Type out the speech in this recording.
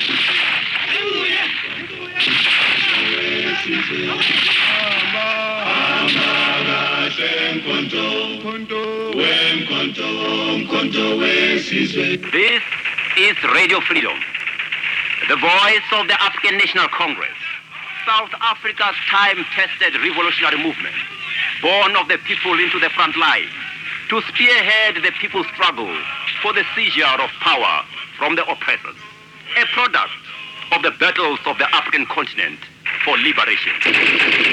This is Radio Freedom, the voice of the African National Congress, South Africa's time-tested revolutionary movement, born of the people into the front line, to spearhead the people's struggle for the seizure of power from the oppressors, a product of the battles of the African continent for liberation.